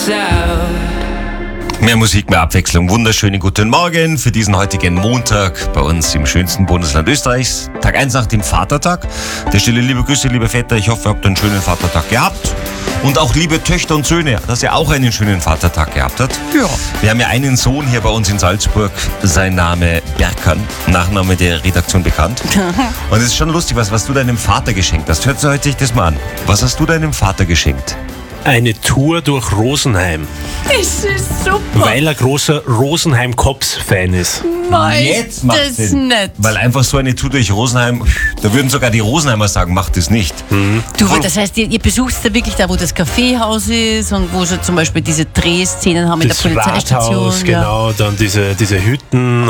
Mehr Musik, mehr Abwechslung. Wunderschönen guten Morgen für diesen heutigen Montag bei uns im schönsten Bundesland Österreichs. Tag 1 nach dem Vatertag. Der stille liebe Grüße, liebe Väter. Ich hoffe, ihr habt einen schönen Vatertag gehabt. Und auch liebe Töchter und Söhne, dass ihr auch einen schönen Vatertag gehabt habt. Ja. Wir haben ja einen Sohn hier bei uns in Salzburg. Sein Name Berkan, Nachname der Redaktion bekannt. Und es ist schon lustig, was du deinem Vater geschenkt hast. Hört euch das mal an. Was hast du deinem Vater geschenkt? Eine Tour durch Rosenheim, Das ist super. weil er großer Rosenheim-Cops-Fan ist. Jetzt macht das Sinn. nicht. Weil einfach so eine Tour durch Rosenheim, da würden sogar die Rosenheimer sagen, macht das nicht. Du, das heißt, ihr besucht da wirklich da, wo das Kaffeehaus ist und wo schon zum Beispiel diese Drehszenen haben mit Das der Polizeistation. Rathaus, genau, dann diese Hütten